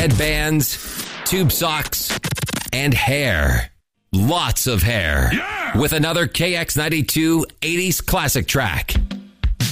headbands, tube socks, and hair. Lots of hair. Yeah! With another KX92 80s classic track.